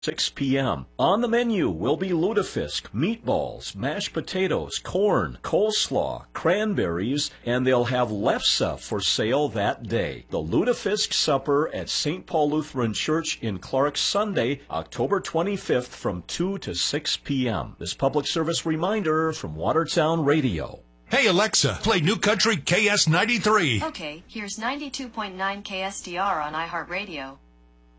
6 p.m. On the menu will be lutefisk, meatballs, mashed potatoes, corn, coleslaw, cranberries, and they'll have lefse for sale that day. The Lutefisk Supper at St. Paul Lutheran Church in Clark, Sunday, October 25th from 2 to 6 p.m. This public service reminder from Watertown Radio. Hey Alexa, play New Country KS93. Okay, here's 92.9 KSDR on iHeartRadio.